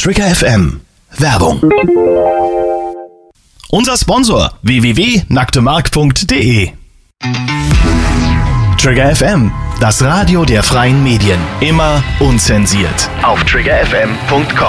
Trigger FM Werbung. Unser Sponsor www.nacktemark.de. Trigger FM, das Radio der freien Medien. Immer unzensiert. Auf triggerfm.com.